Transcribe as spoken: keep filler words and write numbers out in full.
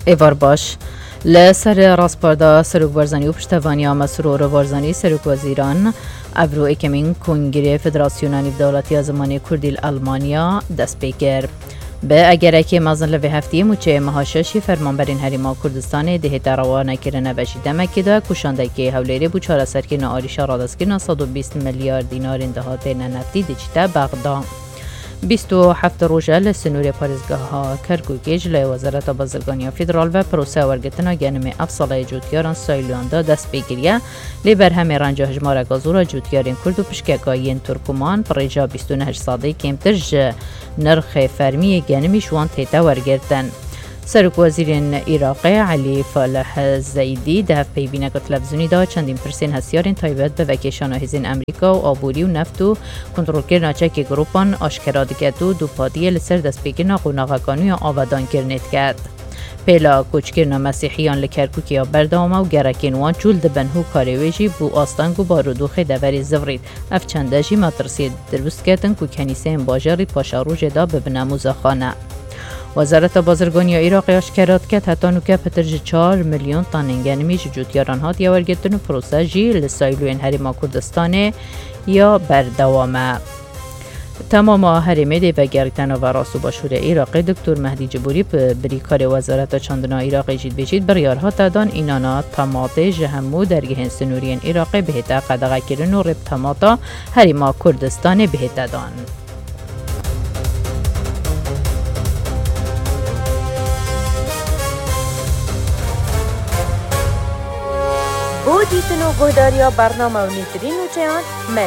ایوار باش لسر راسپاردا سروک ورزانی و پشتوانی مسرور ورزانی سروک وزیران ابرو اکمین کنگره فدراسیونانی دولتی زمانی کردی الالمانیا دست بکر به اگر اکی مازن لوی هفتی موچه مهاششی فرمانبرین هریما کردستان دهت روانه کرنه بشی دمکی دا کشانده که حولیری بو چاره سرکین آریشا رادسکین صد و بیست میلیارد دینار اندهاته نفتی دیجیتا بغداد بیست و هفت روزه لسنوری پارێزگاه ها کرکوکیج لی وزارت بازرگانی فدرال و پروسه ورگتنا گنم افصال جوتیاران سایلیان دا دست بگیریه لی بر همه رنج هجمار گازور جوتیارین کرد و پشککایین ترکمان پریجا بیست و نه ساده کمتر ج نرخ فرمی گنمی شوان تیتا ورگرتن. سرک وزیرین عراقی علی فالح زیدی ده پیبینه که تلویزیونی دا چندین پرسین هستیارین تایبت به وکیشان هزین امریکا و آبوری و نفت و کنترل کرنا چک گروپان آشکرا دکت و دوپادی لسر دست بگیرنا قوناغاکانی و آبادان کرنید کرد. پیلا کوچکرنا مسیحیان لکرکوکیا بردامه و گرکین وان چول دبنهو کاریویجی بو آستانگو بارودوخی دوری زورید اف چندجی مطرسی دروست کردن که کنیسه باجاری پاشاروژ دا ببنموز خانه. وزارت بازرگانی عراق اشکرات کرد حتی نوکه پترج چهار میلیون تن گنمی جوتیاران هات یا ورگتن پروسه جی لسایلوین هریما کردستان یا بردوامه. تمام هریمه دی و گرگتن و راسو باشور عراقی دکتر مهدی جبوری بریکار وزارت چندنا عراقی جید بجید بریارها تدان اینانا تماته جهمو درگهن سنورین عراقی بهتا قدغه کرن و رب تماتا هریما کردستان بهتا دان. بودیتن و گهداریا برنامه و نیترین و چیان